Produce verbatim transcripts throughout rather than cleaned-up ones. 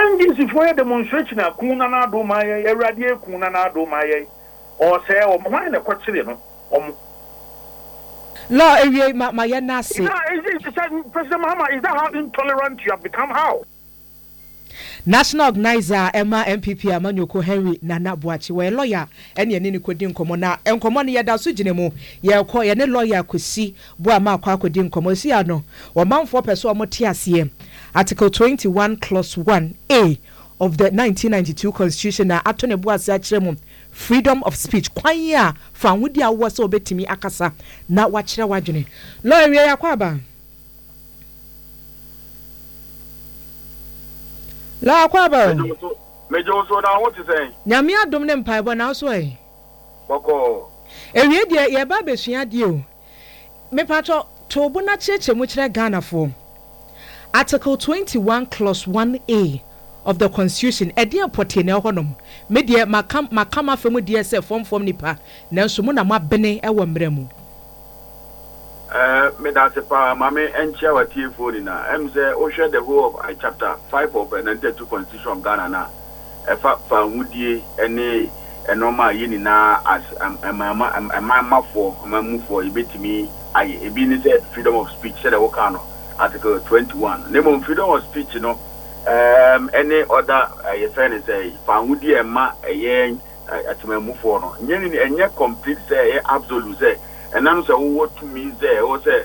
Indians for demonstration a kuna na do my radio kuna na do my or say or mine a question um law area my my nasi. President Mahama, is that how intolerant you have become? How? National organizer Emma M P P Amanyoko Henry Nana Boachi we lawyer ene ye ne kodi nkomo na enkomo ne yeda so ginemu ye ko ye ne lawyer Kwesi Boa ma akwa kodi nkomo si ano wo manfo peso omote ase Article twenty-one clause one A of the nineteen ninety-two constitution na atone Boa se akiremu freedom of speech kwan ya fa wudi awo se obetimi akasa na wa kire wadwene lawyer we yakwa aba La kwaba. Mejo so na what is saying? Nyame adom ne mpaibo na so eh. Boko. Ewie de ye ba besua de o. Me pato to bo na cheche mu kire Ghana fo. Article twenty-one clause one A of the constitution e de apote na honom. Me de makam makam afemu de se form form nipa. Nanso mu na mabene e wo mra mu. Uh, me that's a pa mame enchia wa T F O ni na em say o share the whole of uh, chapter five of the ninety-two constitution of Ghana na e fa fa hudie ene enoma yi ni na as amama amama for amamu for ibetimi aye e bi ni say freedom of speech say the work no article twenty-one name freedom of speech no um any other uh, say say fa hudie ma eye atemamu for no nyeni enye complete say absolute say and then so what to me there or say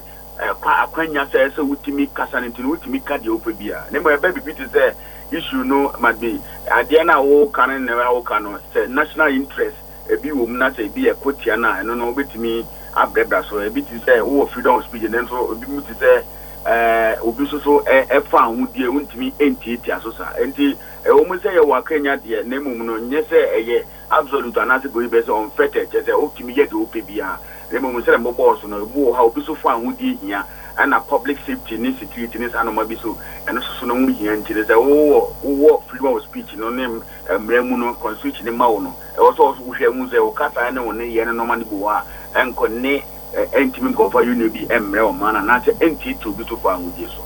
akwanya say so wutimi kasa nti wutimi ka de opebia na mo baby bit say issue no might be ade na wo kan na wo kan say national interest e bi wo na say bi e kotia na no no betimi abreda so e bi ti say wo freedom of speech and so obi mu ti say eh obi so so e fa hudie wuntimi enti aso sa enti e wo mu say e wa kanya de na mum no nye say eye absolute anase go be say unfettered say otimi ye de opebia Remember, say mo boss no bo how be so far hudi hia and public safety ni security ni anoma bi so and so so no mu hia nti say wo wo freedom of speech no name mremu no constitution ni ma wo no e wo so wo hwe mu say wo kasa na wo ne ye no normal bo a enko ne entimi ko fa uni bi emre o mana na say enti to bi so far hudi so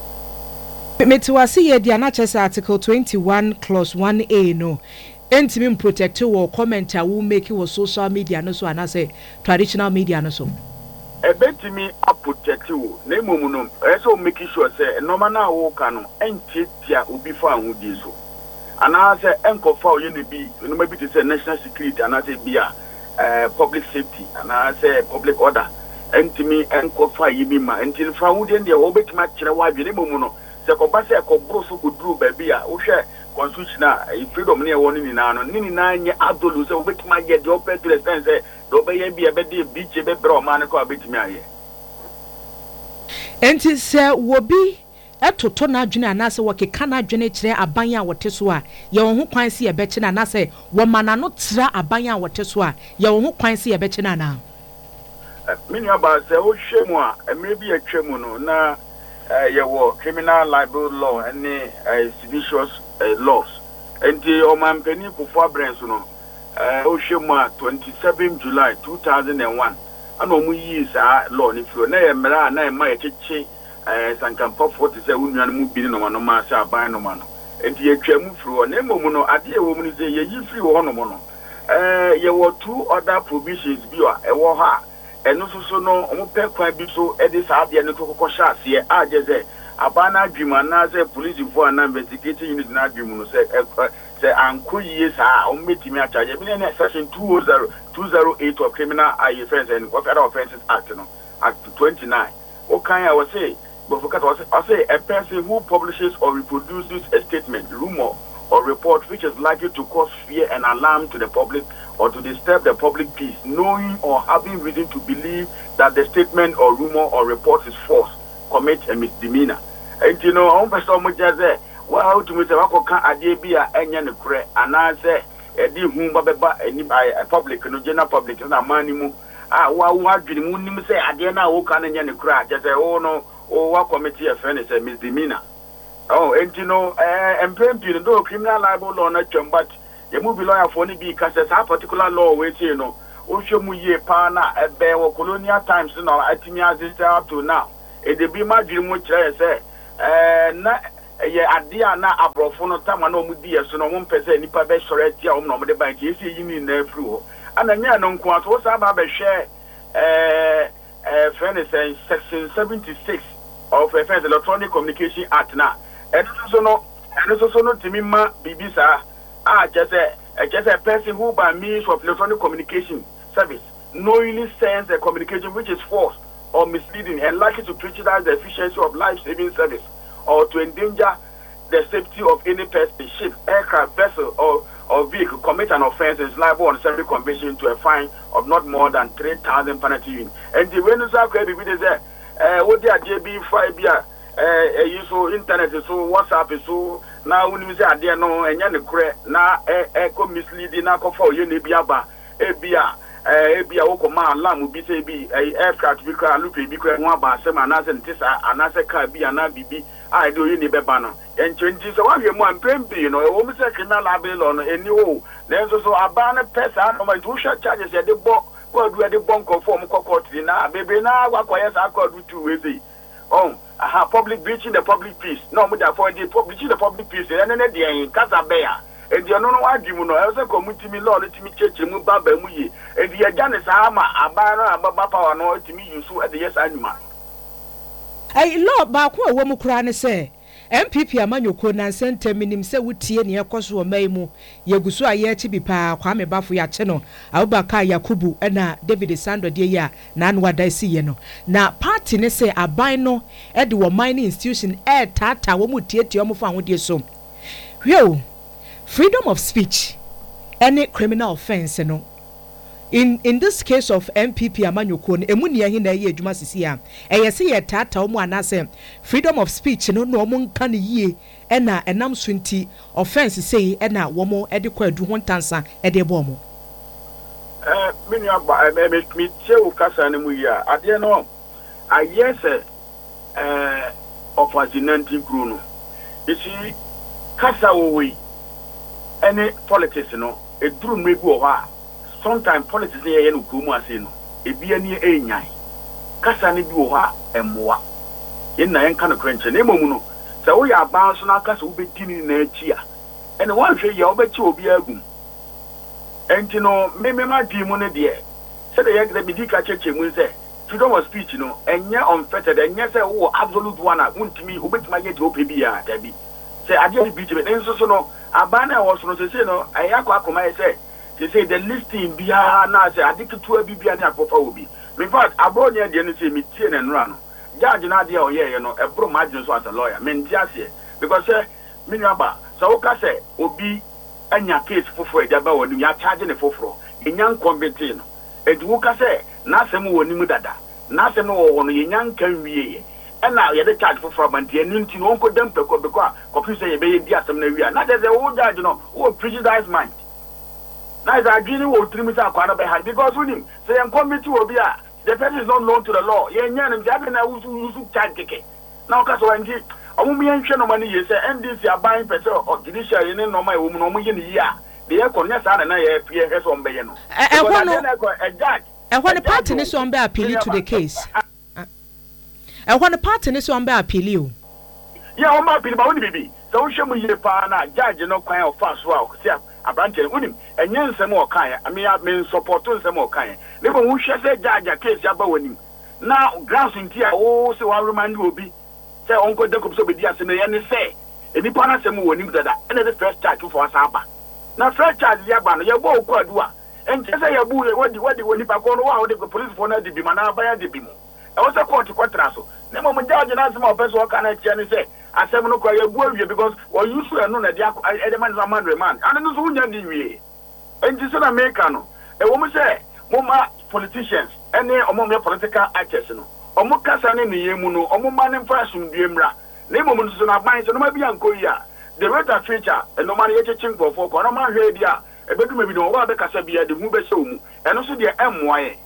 metiwase ye dia na chese article twenty-one clause one A no Intimate protect or comment I will make you social media no so and say traditional media no so. A bet me a protect you, name mum, also making sure say no man now can enti tia will be found with this. And I say enco for you be no maybe to say national security and I say be a public safety and I say public order. Enti me enco for you be my until found in the obit match and why you no say compasa ko broso ko dru baby a wo hwe constitution a freedom ne won ni na no ni na nye adolu say obetima ye de open to the sense say do be ye bi e be de beach be bro man ko obetimi aye enti say wo bi etoto na adwene anase wo keka na adwene kire aban a wote so a ye wo ho kwan se ye be kina anase wo mana no tra aban a wote so a ye wo ho kwan se ye be kina na mini aba say wo hwe mu a emre bi atwa no na Uh, yeah, well, criminal libel law and uh, seditious uh, laws. And the Oman Penny Kufa Brands, you know, Oshima, twenty-seventh of July two thousand one. I know we use our law. If you're not Mera, and I might check, uh, San Campo forty seven, you move in no man, no master, by no man. And the Chemu through a name of Mono, a dear woman is a ye free one mono. Uh, there were two other provisions, you are a war. And also so no omo pe kwan bi so e dey sa de no kokko sha se a je ze abana adwuma na ze police for na investigating unit na adwuma no se se anko yie sa o metimi a charge bi na section two oh eight of criminal offense and federal offences act no act twenty-nine o kan ya we say but for I say a person who publishes or reproduces a statement, rumor or report which is likely to cause fear and alarm to the public or to disturb the public peace, knowing or having reason to believe that the statement or rumor or report is false, commit a misdemeanor. And you know, I'm person much as a well to me say wako kan ade bia enya ne kure ana say e di hu ba beba any public no general public na mani mu ah wa wa dwene mu nim say ade na wo kan enya ne kure just say oh no oh wa committee a friend say misdemeanor. Oh, and you know, eh employment no criminal libel law na twem but you move lawyer for ni bi ka say that particular law we say no o hwe mu ye pa na ebe wo colonial times no atimi azita up to now e de bi ma dwene mu kire say eh na ɛyɛ adeɛ na aborɔfo no tama na ɔmo di yɛ so na ɔmo mpɛ sɛ nipa bɛsɔre atia ɔmo na ɔmo de ba nti esi yi ni na afiri hɔ ana nyɛ no nko aso saa ba bɛhwɛ ɛɛ ɛɛ fɛn ne sɛ section seventy-six of ɛfɛn sɛ electronic communication act na ɛno nso no ɛno nso no timi ma bibi saa a kyɛ sɛ ɛkyɛ sɛ person who by means of electronic communication service knowingly sends a communication which is false or misleading and likely to prejudice the efficiency of life-saving service or to endanger the safety of any person, ship, aircraft, vessel, or, or vehicle commit an offense is liable on several conviction to a fine of not more than three thousand penalty. And the way to say, we say, what they are J B five year, uh, so internet is so WhatsApp is so now when you say I dare no and yan correct now echo misleading now for you nebiaba ebia ebia okoma lam will be say be aircraft because I look be correct one by some another and this another car be another bibi I do you need banner and twenty so one year one pay you know a woman say criminal liable on any hole then so a banner person on my two shot charges at the book what do the bunk of form court now baby now what quiet I could do two ways oh aha public breaching the public peace no more than for the breaching the public peace and then the in Casabea and the no one do you know I was a community me law to me church mu baba mu ye and the Janice ama abana ababa power no to me you so at the yes animal ai law ba ko wo mu kura ne se M P P amanyoko na sente minim se wutie ne ekoso omai mu yeguso aye chi bi pa Kwame Bafo ya che no Abubakar Yakubu na David Sando de ya na anwa dai si ye no na party ne se aban no e de wo mining institution e tata wo mu tietie o mu fa hodie so hweo freedom of speech any criminal offense no in in this case of M P P amanyoko no emu ne hin na ye adwuma sisi a eye se ye tata o mu anase freedom of speech no no mo nka ne yie e na enam so nti offense say e na wo mo e de kwa adu ho ntansa e de bo mo eh mini aba me me tie o kasa ne mu ya ade no aye se eh of nineteen crew no isi kasa wo we any politics no e duru mrebi wo ha sometimes politics dey no kumu ase no ebi ani enyan kasa ne bi wo ha emmoa yen na yen kan krenche na emomu no se wo ya ban so na kasa wo bedi ni na achi a ene wan hwe ya wo bechi obi agum enti no me me ma di mu ne de se de ye de bi ka cheche mu se freedom of speech no enye unfettered enye se wo absolute one a untimi obetima ye de ope bi ya da bi se ade bi bi ne nso so no abana wo so no se se no ayakwa akoma ye se they say the listing bia na say adiketu abi bia na akofa obi in fact abronya de no say me tie na nra no judge na de o ye ye no e bro margin so as a lawyer me ntia se because say me nyaba so wo ka say obi anya case foforo e jaba woni ya charge ne foforo enyan competent no e du wo ka say na asem woni mu dada na asem no wo no yenyan kan wiye e na ye de charge foforo bantie ni nti no onko dem peko because kofi say ye be ye di asem na wiya na de say wo judge no wo prejudice mind. Now is agreeing with three meters because with him, say I'm coming to Obia, the person is not known to the law. Ye nyan him jabi na usu usu charge keke. Now kaso wanji, amu mi enche no money ye say N D C are buying person or judiciary ne no my woman no mo ye ni ya. The ye konya sa na ye pie he so mbe ye no. E hono a judge. E hono party ne so mbe appeal to the case. E hono party ne so mbe appeal o. Yeah, o ma appeal ba woni bibi. So wo hwemu ye pa na judge no kwan of fast wa o say Abrante unim enye nsem o kan ya me me support nsem o kan le bo hu hwe se jaja case aba wanim na grounds nti a wo se wa remind obi se onko de ko so be di ase na ye ne se enipa na sem wanim dada ene the first charge for asaba na first charge ya ba no ye bo ko adua enche se ye bu wodi wodi woni pa ko no wa wodi police for na di bi mana ba ya di bi mo e wo se court kwatra so na mo judge na sem o person o kan na che ne se asem no kwa ye bu awie because we use no na dia e de man man man and no so unya di wie enti so na make no e wo mo say mo ma politicians ene omo me political actors no omo kasa ne ne yemu no omo ma ne mfa asumdue mra na imo mo so na ban so no ma bia nkoyi a the rate of feature e no ma ye chechin for for ko no ma hwe bia e bedu ma bi no wa be kasa bia de hu be se omu eno so de emmoa ye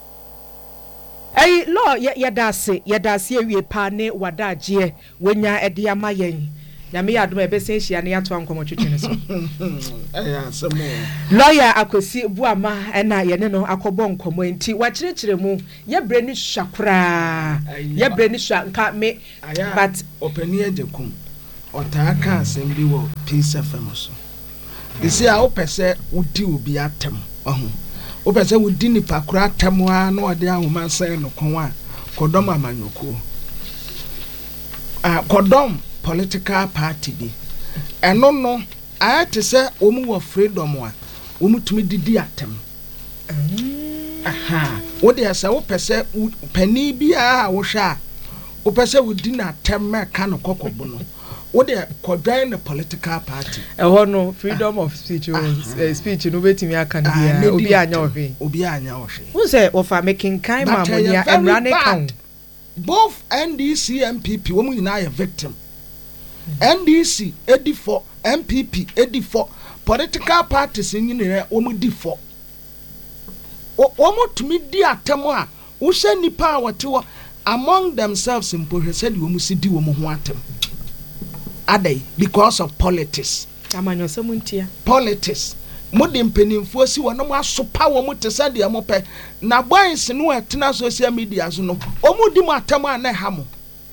Hey, law, ye dase, ye dase, ye pane, wadaje, wenya edia mayen. Yami adu ebe senshi ya ni atu anko mochuchine so. Aya, some more. Lawyer akosi buama ena ye neno akobo nkomo enti wachirechere mu ye breni shakura. Ye breni shanka me aya, but openi eje kum. otaka asem bi wo Peace F M so isi a opese udi obi atem ohu opese udi nipa kura atem a na ode ahoma sai no kon a kodom amanyoko a kodom political party bi eno no ayate se omu wo freedom a omu tumi didi atem aha wo de asa opese pani bi a wo hwa opese udi na atem me ka no kokobo no what they join the political party. Eh, no freedom of speech, uh, speech. No waiting me. I can be. Obi anya ohe. Obi anya ohe. Who say ofa making kind man when you am running count? Both N D C M P P, woman na a victim. N D C eighty-four, M P P eighty-four, political parties in you woman D four. Omo to me dear Tamwa, who send the power to among themselves in Pohe said you must do woman. Are they because of politics? Amanyo semuntia. Politics. Modern penimfo si wono ma so power mo te sa de amope na boys no etna social media so no omudi mo atam ana ha mo.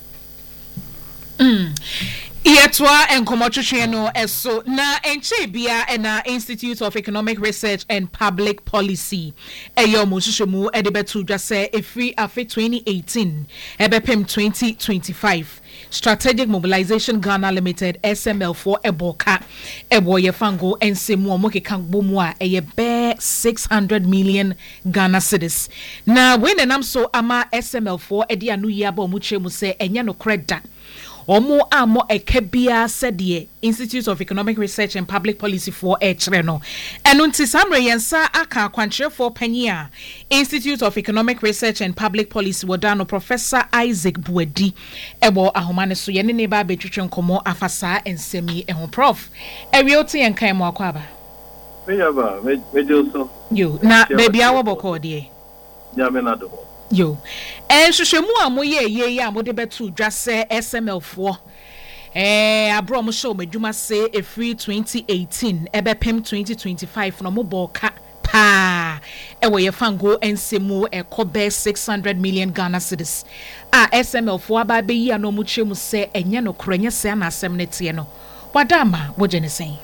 Mm. Yetwa enkomotwetwe no eso na enche bia na Institute of Economic Research and Public Policy eyo mo hwehwemu e de betu dwa se efri afi twenty eighteen ebepem twenty twenty-five Strategic Mobilization Ghana Limited S M L four eboka ebo ye fango ensemu omo keka gbomu a eye be six hundred million Ghana cedis na when enam so ama S M L four e de anu yi aba omo chemu se enye no kreda Omo amo ekebia said Institute of Economic Research and Public Policy for Echreno. And unti samre yensa aka kwantre for Penya Institute of Economic Research and Public Policy wadano Professor Isaac Buedi ebo ahomane so yene ne ba betwetwe nkomo afasa ensemi ehon prof. Ewioti enkan mo akwaba. Me yaba me me joso. Yo na baby awo boko de. Ya me na do. Yo, eh, hwehwemu a moye ye ye a mode betu dwa se S M L four. Eh, abro mo show medwuma se efri twenty eighteen, ebepem twenty twenty-five no mo boka pa. Ewo ye fango ensemu ekobe six hundred million Ghana cedis. Ah, S M L four aba be yi ano mo chemu se enye no krenye se na asem ne tie no. Wadama wo je ne sen.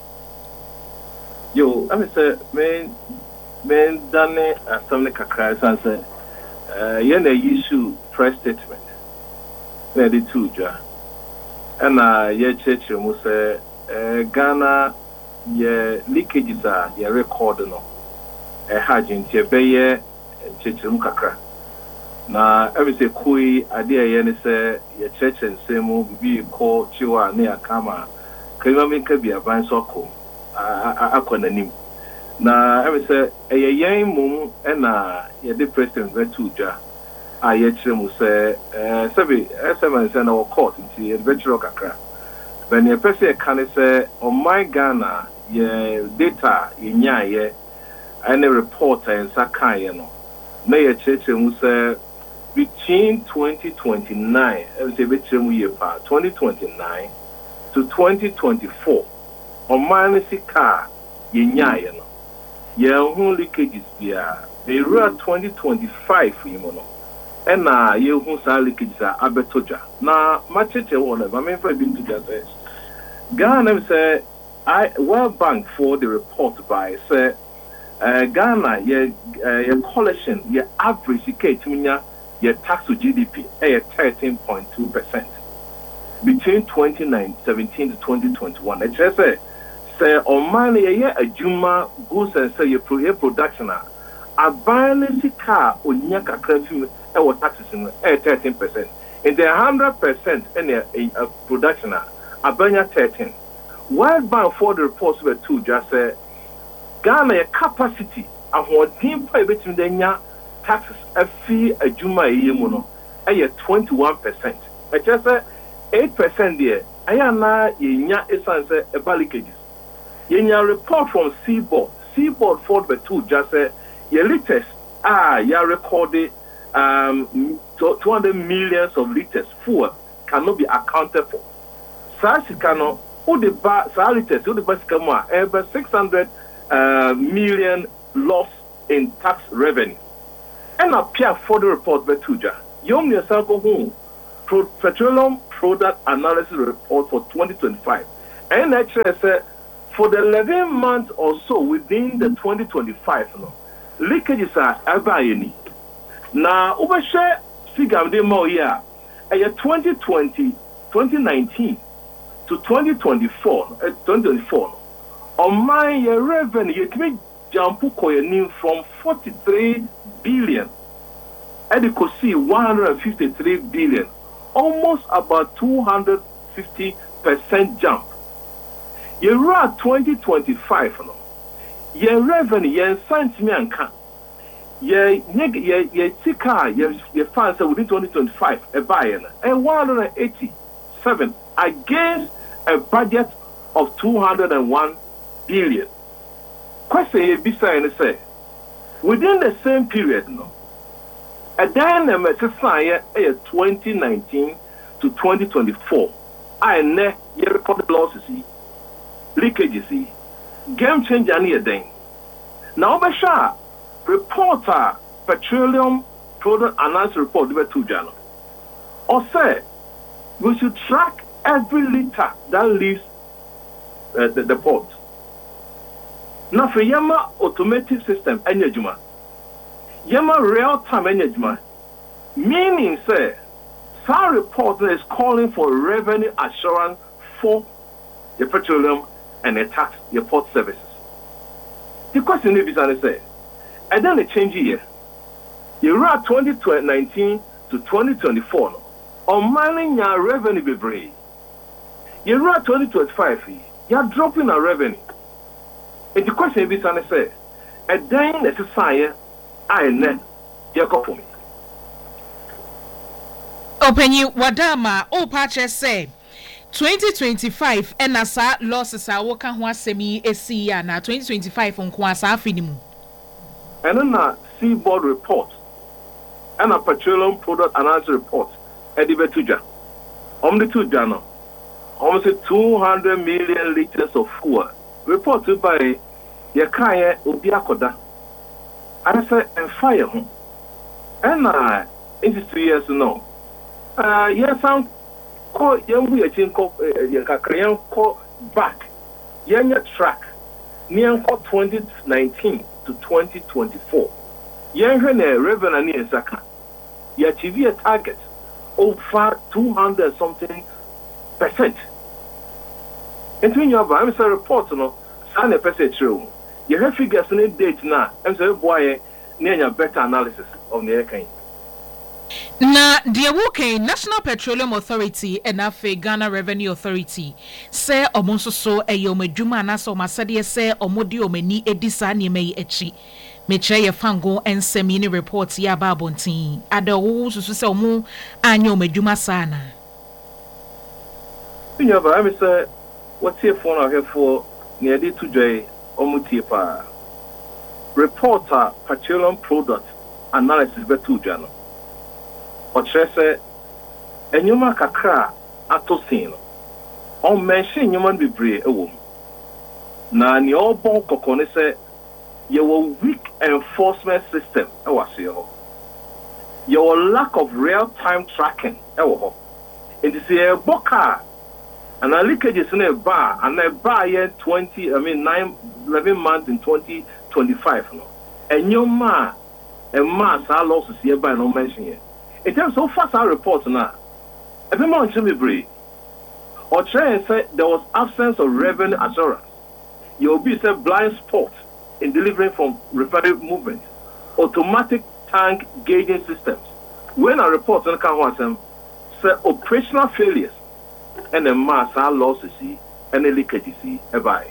Yo, I say me me dane asem ne kakra sanse. Uh, yena issue press statement na the two ja and uh ye church mu say uh, Ghana ye leakages are ye record no e hagin tie be ye church mu kakra na every say kui ade ye ne say ye church nsemu bibi ko chiwa na ya kama kema me ka bia ban soko akonanim na every say eye yen mum na ye the president vetu ja a ye kire mu say eh sabi S M N say na court nti ye vetu kakra ben ye pese e kan say on my Ghana ye data ye nya ye any report and sakan ye no na ye kire mu say between twenty twenty-nine every say vetu mu ye pa twenty twenty-nine to twenty twenty-four on my sika ye nya ye no ye hu leakages bia the year twenty twenty-five you know and na ye hu sa leakages abetoja na machete wona ma me fa bi to just Ghana say I World Bank for the report by say uh, Ghana ye uh, ye collection ye average iketiminya ye tax to G D P e thirteen point two percent between twenty seventeen to twenty twenty-one it just say say on man ye ye adwuma goods and say ye production a abanisi car onya kakra fi e wo taxes no e thirteen percent in the one hundred percent in a production a abanya thirteen. World Bank for the reports were two just say Ghana ye capacity ahoden pa betim de nya taxes afi adwuma ye mu no e twenty-one percent e just say eight percent there aya na ye nya esan say e balikages. Yenya report from Seaboard. Seaboard Ford by two just say your liters ah ya recorded um two hundred millions of liters fuel cannot be accounted for. Sasicano who the ba liters who the basikama ever six hundred uh, million loss in tax revenue. And appear for the report by two ja. Yom yourself home petroleum Product Analysis Report for twenty twenty-five. And actually, said for the eleven months or so within the twenty twenty-five, you know, leakages are ever any. Now, overshare figure the more year, a twenty twenty, twenty nineteen to twenty twenty-four, uh, twenty twenty-four. On my revenue, you can jump from forty-three billion, and you could see one hundred fifty-three billion, almost about two hundred fifty percent jump. You're at twenty twenty-five, no? Your revenue, your sentiment, your your tika, your your funds within twenty twenty-five, a buyer, and one hundred eighty-seven against a budget of two hundred one billion. Question is beside say within the same period, no, a dynamic society is twenty nineteen to twenty twenty-four. I ne your recorded losses, leakages, game changer near then. Now, Basha reporter petroleum product analysis report over two journal. Or say we should track every liter that leaves uh, the, the port. Now, for Yama automated system, Enyajuma, Yama real time Enyajuma, meaning, say, some report is calling for revenue assurance for the petroleum and the tax, the port services. The question is, I say, and then the change here. You are twenty nineteen to twenty twenty-four, on mining your revenue be brave. You are twenty twenty-five, you are dropping our revenue. And the question is, I say, and then the society, I net, you go for me. Open you, Wadama, O Pache say. twenty twenty-five and asa losses are working one semi a C na twenty twenty-five on Kwasa Finimu. And then a seaboard report and a petroleum product analysis report at the Betuja. On the two journal, almost two hundred million liters of fuel reported by Yakaya Ubiakoda. I said, and fire home. And uh, it's two years no. Uh, yes, I'm called young we a chin called Yakayan call back. Young track near twenty nineteen to twenty twenty-four. Young revenue near Zaka. You achieve a target over two hundred something percent. And when you have I'm a report, no, sign a percent true. You have figures in a date now, and so boy, near better analysis of the aircane. Na the Woke National Petroleum Authority and Afe Ghana Revenue Authority say omonso so eyomedwuma na so masade say omodi omani edisa ni mei echi meche ye fango ensemi ni report ya babontin adawo susu se omo anya omedwuma sana. Pinya ba me say what here for na for near dey to joy omutie pa reporter petroleum product analysis betu jano. Otrese enyuma kakra atosin no on mention human bebre ewom na ni obon kokone se ye were weak enforcement system e wase ho your lack of real time tracking e wo ho it is a boka and a leakages in a bar and a bar year twenty I mean nine eleven months in twenty twenty-five no enyuma e mass our losses here by no mention here. In terms of fast our reports now, every month should be brief. Or try and say there was absence of revenue assurance. You will be a blind spot in delivering from refinery movement, automatic tank gauging systems. When a report on Kawasam say operational failures and a mass our losses and a leakages by.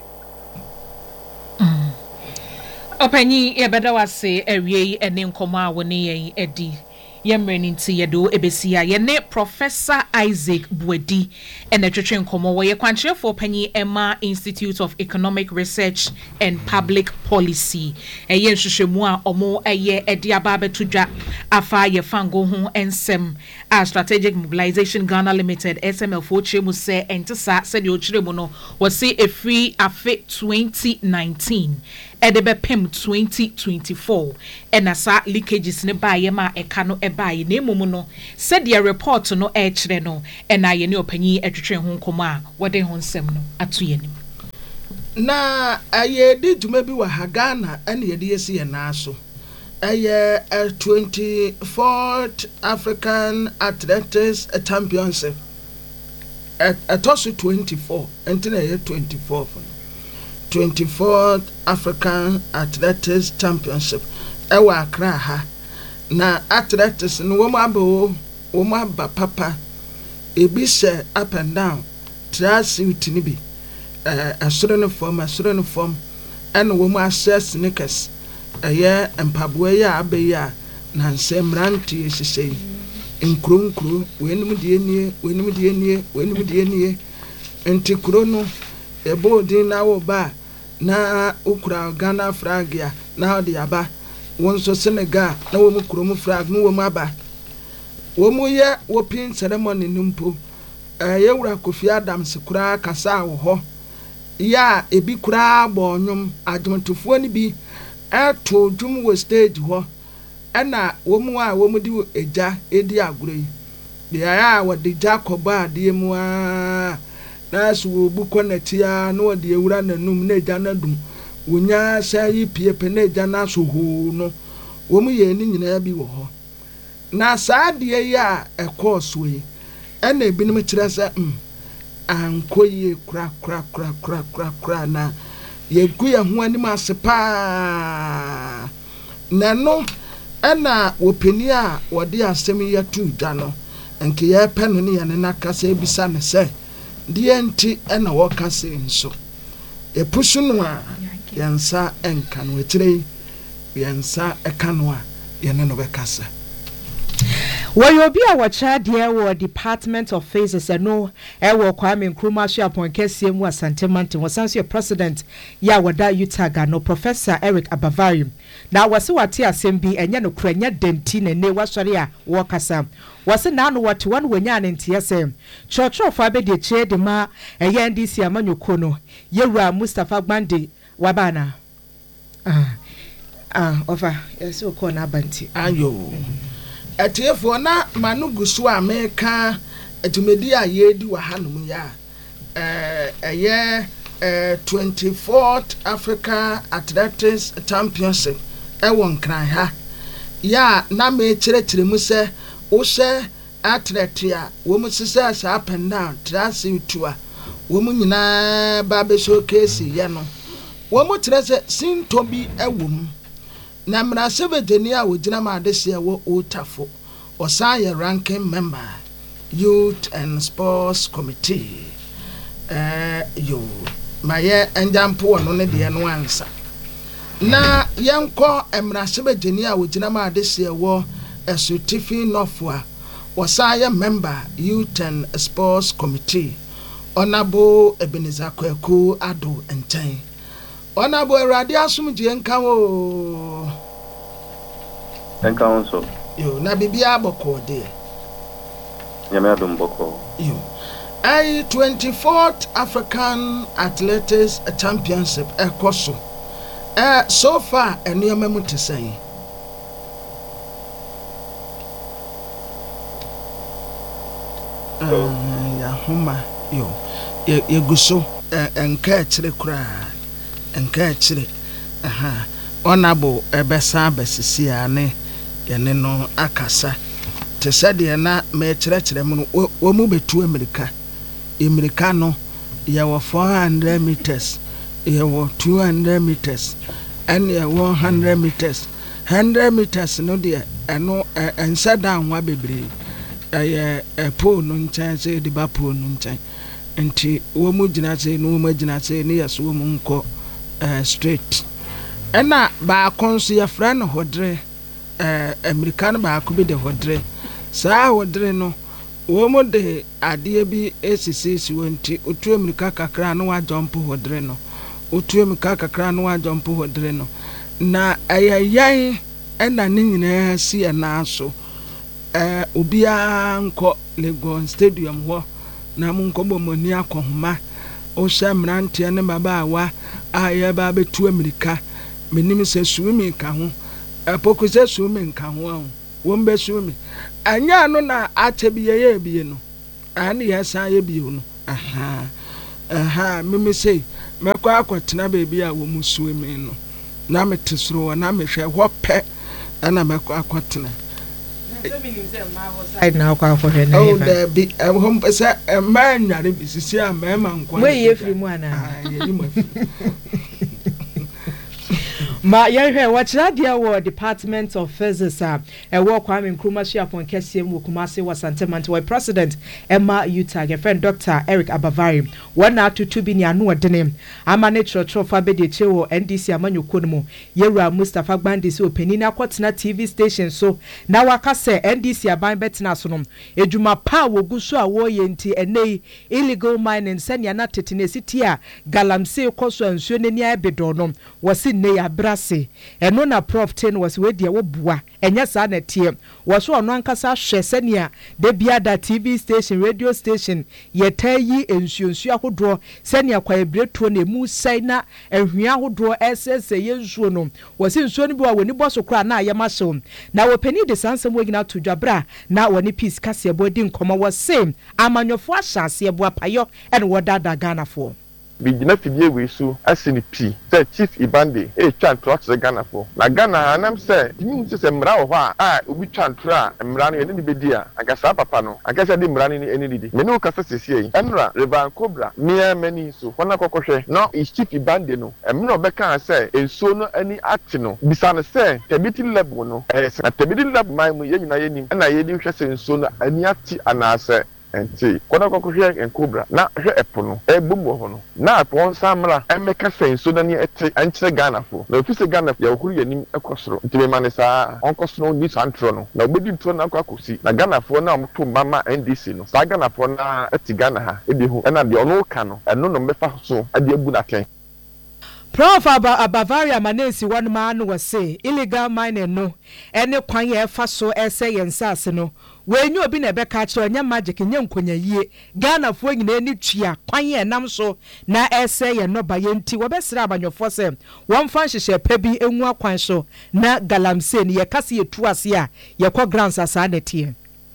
Openi ebeda wase ewie ene nkoma woni yen edi. Yemreninti yedo ebesia yene Professor Isaac Bwedi ene twetwe nkomo wo ye kwankyere for panyi Emma Institute of Economic Research and Public Policy eye nhwehwemu a omo eye edi aba betudwa afa ye fango ho ensem a strategic mobilization Ghana Limited S M L fo chemu se entisa said yo chiremu no was say a free afe twenty nineteen edebe pem twenty twenty-four ena sa leakages ne ba ye ma eka no eba ye na emumu no said your report no e chire no ena ye ne opanyi etwetwe ho nkomo a wode ho nsem no ato ye nim na aye di dwuma bi wa ha Ghana ene ye de yesi ye na so aye a twenty-fourth African Athletics Championship at atosu twenty-four entina ye twenty-four twenty-fourth African Athletics Championship ewa Accra ha na athletics no wo ma bo wo ma ba papa ebi se up and down trasuit ni bi eh asoro no form asoro no form en wo ma share sneakers eye empaboa ya abeya na nsemranti esisei nkronkro wenum die nie wenum die nie wenum die nie enti kro no ebo din na wo ba na ukura Ghana flag ya na odi aba wonso Senegal na wo mu kuro flag no wo mu aba wo mu ye wo pin ceremony numpo eh yewura Kofi Adams kura kasa wo ho ya ebi kura gbonyum adwontofuo ni bi eto dwum wo stage ho ena wo mu a wo mu di eja edi agoro yi de ya wo de Jacob ade mu a na so bu konetia na wo de ewura nanum na eja na dum wonya sai piepe na eja na so ho no wo mu ye ni nyina bi wo ho na saa de ya e course we ena ebinim kire se mm ankoye kra kra kra kra kra kra na ye guya ho anim asepa na no ena wopeni a wode asem ya tu dwa no enke ye pe no ne ye na kasa ebisa ne se de enti ena wo kasa nso e pusu no a yansa enka no etire yansa eka no a ye ne no be kasa Wayo bi a wacha de wo Department of Phases no e wo Kwame Nkrumah so apon kese mu Asante Mountain wasanso your president ya wada Utaga no Professor Eric Abavari na wase wate asem bi enye no kranya denti ne ne wasori a wo kasa wase na no wate wan wanya ne ntia se chocho fa be de che de ma eye N D C amanyoko no yewura Mustafa Gbande wabana ah ah over yeso ko na banti ayo etiefo na manu gusu America etumedi a yedi wa hanum ya eh eye eh twenty-fourth Africa Athletics Championship e won kran ha ya na me kirekire mu se wo hye athlete a wo mu sise sa up and down trasi utua wo mu nyina ba be showcase ye no wo mu kire se sinto bi e wo mu na mra sevegeni a wogina ma adese wo otafo osaye ranking member Youth and Sports Committee eh yo maye enjampo no ne de no ansa na yenko emra sevegeni a wogina ma adese wo esutifi nofua osaye member Youth and Sports Committee Honorable Ebenezer Kwaku Ado Enchen Honorable Eradi Asumdie nka wo enka wonso yo na bibia boko de nyame adom boko yo ai twenty-fourth African Athletics Championship ekoso eh so far enema mutisen eh ya homa yo ye guso enka akire kura enka akire aha Honorable ebesa besisi ane yene no akasa te sade na me kirekire mu wo mu betu America America no ye wo four hundred meters ye wo two hundred meters and ye one hundred meters one hundred meters no de eno ensa dan wa bebre eh eh po no nchan se de ba po no nchan enti wo mu gina se no mu gina se ne yeso wo mu nko eh straight ena ba konso ya fra no hodre eh American ba ko bi de hodre saa hodre no wo mo de ade bi esisi si wonti otu America kakra no wa jump hodre no otu America kakra no wa jump hodre no na ayayan ɛna ne nyinaa si ɛna so ɛɛ obiara nkɔ Lagos stadium hɔ na mo nkɔbɔ mo ni akɔhoma o hyɛ mmeranteɛ ne babaawa a yɛba abɛtu Amerika menim sɛ swimming ka ho ɛpoko sɛ swimming ka ho a wɔn bɛ swimming anya no na akyɛ bi yɛyɛ bi no ani yɛsan yɛ bi no aha aha meme sɛ mɛkɔ akɔtena baabi a wɔn mu swimming no na mete soro na mehwɛ hɔ pɛ ɛna mɛkɔ akɔtena side na akɔ akɔhwɛ na oh da bi ɛhɔ sɛ ɛmma nware bi sisi a mɛma nkɔ mo yɛ firi mu ana yɛ mu ma yɛhwɛ wɔkyerɛ deɛ wɔ Department of Physics a ɛwɔ Kwame Nkrumah Hyiapɔn kɛseɛ mu Kumase wɔ Santemant wɔ President Emma Utah gefriend Doctor Eric Abavari wɔn na atutu bi ne ano ɔdene ama ne kyerɛkyerɛ fa bɛde kyerɛ wɔ N D C amanyɔkɔ no mu yɛwura Mustafa Gbandi sɛ ɔpanin akɔtena T V station so na waka sɛ N D C aban bɛtena so no edwuma pa a wɔgu so a wɔyɛ nti ɛnɛ illegal mining sɛnea na tete ne siti a galamsey kɔ so ansuo n'ani abɛdɔ no wɔsi ne yabra se eno na prof ten was we dia wo bua enya sa na tie wo so ono ankasa hwe senia de bia da T V station radio station yetayi ensuonsu ahodo senia kwa ebretuo na emu sai na ehwia ahodo ss yensuo no wose nsuo no bi wa woni boso kra na ayema hyew na wo pani de sansem wogina to dwabra na woni peace kase ebo di nkoma wo same amanyofo ahyase ebo apayo ene wo dada Ghana fo bigina fidie we so asini p say Chief Ibande e twa ntro Ghana fo na Ghana anam say timi se mra wo ho a obi twa ntro a mra no ye ne bedi a agasa papa no agasa de mra no ni eni didi me no kasa sese yi enra Revan Cobra mia mani so wona kokohwe no Chief Ibande no emra obeka say enso no ani ate no bisa no say tabiti level no eh na tabiti level mai mu ye nyina ye nim na ye di hwe say enso no ani ate anase enti kona kokohwe enkobra na hwe epono e bumbo ho no na apon samra emeka senso na ne ete ankyere Ghana fo na ofise Ghana ya okuru yanim ekosoro nti be mane sa onkosoro ni santro no na obedi ntro na akwakosi na Ghana fo na omto mama N D C no sa Ghana fo na eti Ghana ha ebi hu na de ono ka no eno no mefa so ade abu na ken Prof Abavaria manesi one man was say illegal mining no ene kwan ye fa so ese yensase no wenyu obi na ebeka kire nya magic nya nkonya yie Ghana fo nyina ni twia kwan ye nam so na ese ye no ba ye nti wo besira abanyofo se won fa hyehyɛ pa bi enwu akwan so na galamsey ni ye kase ye tu ase a ye kɔ grants asa na tie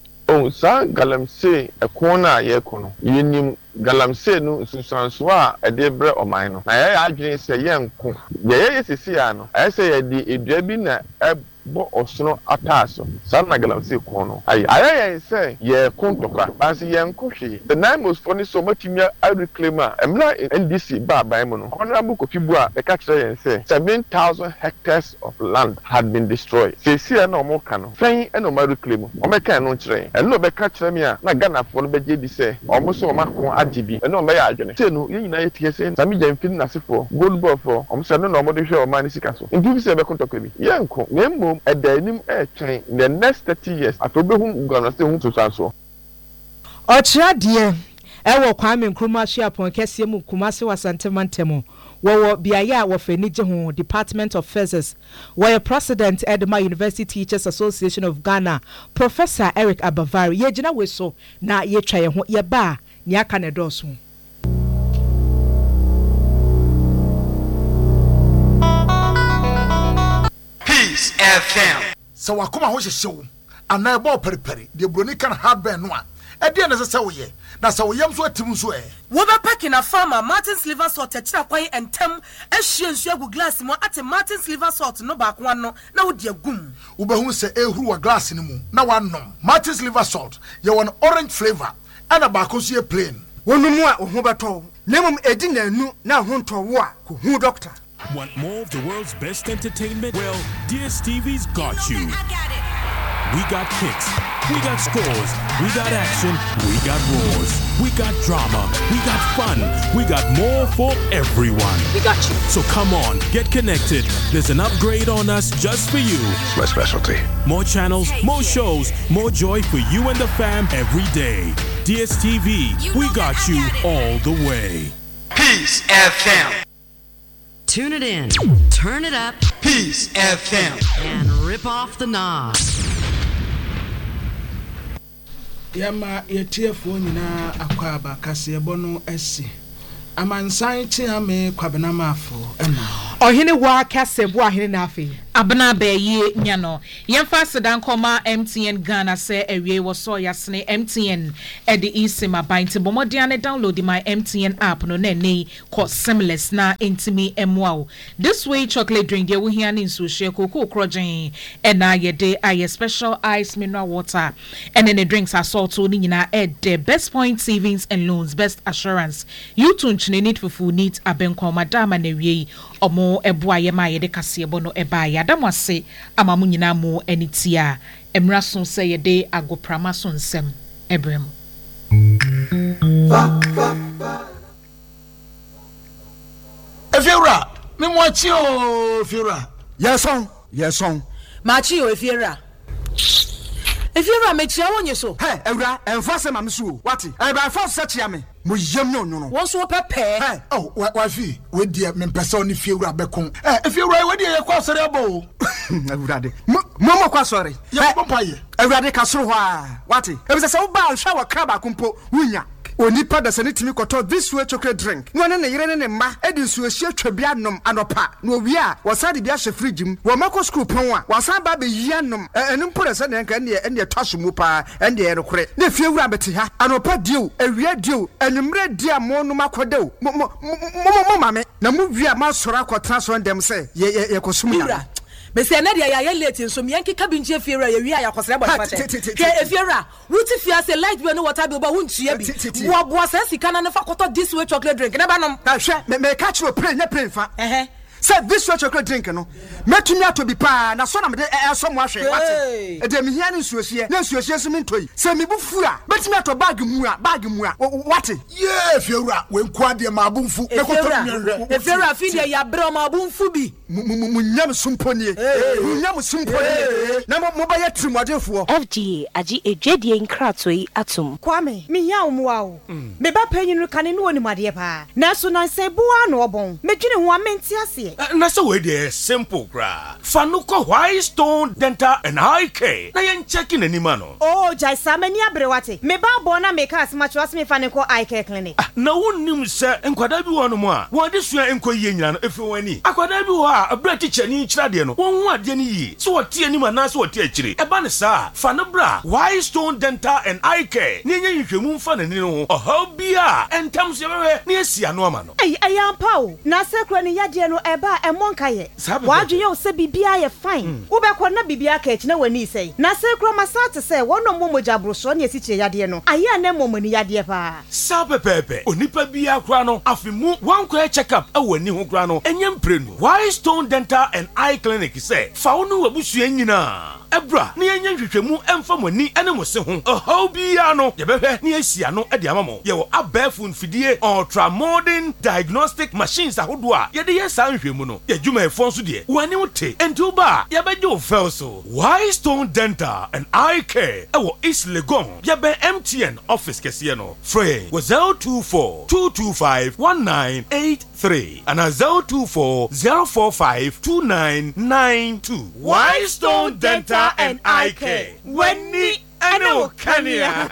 oh sa galamsey ekona ye kono yenim galamsey no susanso a ede bre oman no na ye adwene se ye nko ye ye sisi ya no aye se ye di edua bi na bo osono ataso sa na galamsey kono aye aye ye se ye kontokwa basi ye nkohwe the nine most funny so matimia I reclaim a emla N D C ba ban mu no honorable Kofi Bua e ka kire ye se seven thousand hectares of land had been destroyed sisi na omo ka no fen e no ma reclaim omo ka no kire e no be ka kire me a na Ghana fo no be je di se omo so omo ko agibi e no me ya adwene se no ye nyina ye tie se sami jamfin na sefo gold ball fo omo se no no omo de hwe omo ani sika so ntu se be kontokwa bi ye nko na mmom edanim e twen the next thirty years atobehu Ghana se hu tusanso Ochira de ewo Kwame Nkrumah Hyiapɔn kɛseɛ mu Kumase Wasantemantemo wo biaye a wo fani je ho Department of Physics wo President Edema University Teachers Association of Ghana Professor Eric Abavari ye gina we so na ye twa ye ho ye ba ni aka ne doso Peace F M so wakoma ho hyehyew ana e bo periperi de broni kan hardware no a e de na se wo ye na se wo yam so atim so e wo be packing a farmer Martin's liver salt e kira kwan entem ehwie nsu agu glass mo ate Martin's liver salt no ba kwa no na wo de agum wo be hu se ehuru wa glass ni mu na wa nom Martin's liver salt ye won orange flavor ana ba ko so ye plain wonu mu a ho beto nemum edi na anu na ho nto wo a ko hu doctor. Want more of the world's best entertainment? Well, D S T V's got you. We got kicks, we got scores, we got action, we got wars, we got drama, we got fun, we got more for everyone. We got you. So come on, get connected. There's an upgrade on us just for you. It's my specialty. More channels, more shows, more joy for you and the fam every day. D S T V, we got you all the way. Peace F M. Tune it in, turn it up, Peace F M, and rip off the knob. Yama yetiefo nyina akwaba kasebo no esi. Amansan tiame kwabena mafo ena. Ohene wa kasebo ahene na afi. Abna beye nyano. Yemfa sedan koma M T N Ghana se ewie wo so yasne M T N e de isima bainte bomodiane download my M T N app no na nei ko seamless na intimi emwa. This way chocolate drink there we here in so share koko krogen e na ye de aye special ice mineral water and then the drinks are salt ni nyina e the best point savings and loans best assurance. You tun chine need for food needs abenko madama na wie omo eboa ye ma ye de kasebo no eba ya damwase amamu nyina mu anitia emra so se ye de agoprama so nsem ebrem Efiura me mo chi o Efiura yeson yeson ma chi o Efiura Efiura me chi awonye so hey ewura emfa se mam so what e ba fa se chia me mo yam no no won so pepe hey oh wa fi we die me pesa oni Efiura bekon eh Efiura we die ye kwa sore abo ewura de mo mo kwa sore ye bo paye ewura de ka soro ho a what e be se se wo ba hwa wa kra ba kumpo wunya onipa da sane timi koto this way chocolate drink no ne ne yire ne ne ma edi nsuohie twabia nom anopa no owi a wasade bia hye fridge mu wo mako school pon a wasan ba be yia nom enu mpore se ne nka ne ne twaso mu pa ende e rekore ne fie wura beti ha anopa dio ewia dio enumre dia mo no makodew mo mo mo mame na mu wi a ma soro akotra so ndem se ye ye kosum ya Bese na dia ya ye late nso me yanke kabinje Efiura ye wi a yakosere body pate ke Efiura wuti fia se light bill no water bill ba wuntua bi wo bo asa sika na fa koto this way chocolate drink na ba nom ka hwe me me catch no play na play fa eh say this way chocolate drink no metumi ato bi pa na so na me de eso mo ahwe wate e de me hia ne nsuohie na nsuohie so me ntoi say me bufu a metumi ato bag mu a bag mu a wate ye Efiura we nko ade ma abunfu me koto me Efiura fi de ya bre ma abunfu bi munyam sumponie munyam sumponie na mo ba ya trimodefo F G A agi edwedie nkratoi atom Kwame me hia omwa o me ba panyinu kane no oni made pa na so na se bua no obon medwene ho amenti ase na so we dey simple gra fa no ko White Stone Dental and Eye Care na yen check in anima no oh jai samani abrewate me ba bo na me ka asmacho ase me fa ne ko Eye Care clinic na wonnim se enkwada bi wono mo a wo de sua enko yie nyina no efi wani akwada bi wo a abra teacher ni kyira de no won hu ade ni yi so wote anima na so wote akire eba ne sa fa no bra White Stone Dental and Eye Care ni nya nhwehwemu mfa na ni no ho oha bia entam so yebehwe ni asia no ama no ai ayampa o na sekro ni yade no eba emonka ye wadwe yo se bibia ye fine wo be ko na bibia ka ekina wani sei na sekro masate se wono momoja broso na esiche yade no aya na momani yade pa sa pepepe onipa bia kra no afimu wan kwa check up awani ho kra no enyem prenu White Stone Dental and Eye Clinic say fa wonu wabusua nyina ebra na yenye hwehwemu emfa mani ene mo se ho oho bia no yebehwe na asia no e de amamo ye wo abafun fidie ultra modern diagnostic machines ahodo a ye de ye san hwehmu no ye dwuma e fon so de wani wote enti ba ye beje o fel so White Stone Dental and Eye Care e wo East Legon ye be M T N office kese no free was zero two four two two five one nine eight three and a zero two four zero four five two nine nine two. White Stone Dental and Eye Care. Wenni eno kania.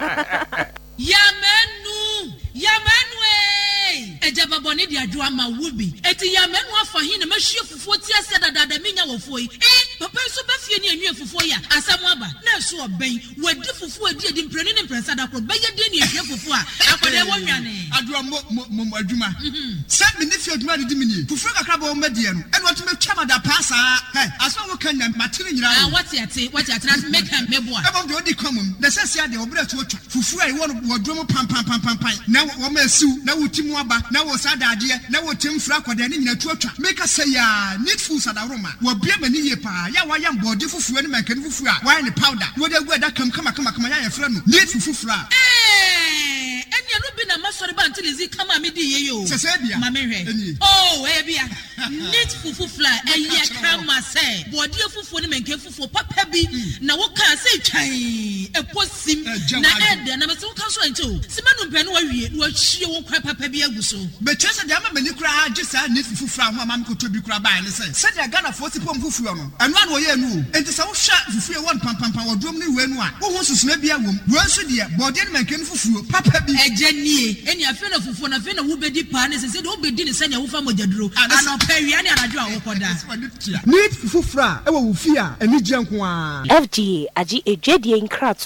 Yamenu, yamenu. Ejaba boni di adwa ma wubi. Eti yamenu afa hin na mahwie fufuo ti ase dada da menya wofo yi. Eh, papa so ba fie ni enwe fufuo ya. Asamu aba. Na so oben. Wadi fufuo edi edi mprenu ne mpresa da kro. Beye de ni ehwe fufuo a. Akode wo nwane. Adwa mo mo adwuma. Se me ni fie adwuma di mini. Fufuo kakra bo ma die no. E no to me twa ma da pasa. Hey, aso wo kan na matire nyira. Ah, what yate, what yate na make am meboa. E bo de komum. The sense ya de obra to twa. Fufuo ai wo no drum pam pam pam pam pam. Na wo ma siu, na wo timu aba. Na wo sadade na wo temfra kwade ne nyina tuatwa make say ya need food sadaroma wo bia mani ye pa ya wa yam body fufuo ne mankani fufuo a wa ne powder wo de gu da kam kama kama kama ya yefra no need fufuo a eh enya no bi na masori ba ntilizi kama me di ye yo se se bia ma me hwe oh e bia Neat fufu fly eye kama say body fufu ne menke fufu papa bi na wo kan say twan e posim na ed na me so kan so ento simanu mpe no wawie no ahie wo kwa papa bi aguso be chese de ama mani kura age sa neat fufu fra ho ama me koto bi kura ba ne say se de Ghana for sipom fufu no eno an wo ye nu enti se wo hwa fufu e won pam pam pam wodrom ne we nu a wo ho susuna bi awom wo so de body ne menke fufu papa bi eje nie eni afi na fufu na afi na wo bedi pa ne se se de wo bedi ne sanya wo fa mojaduro ano pa wi ani anadwo a wo koda neat fufu fra e wo wu fi a eni je nko a F D A agi ejadie nkrato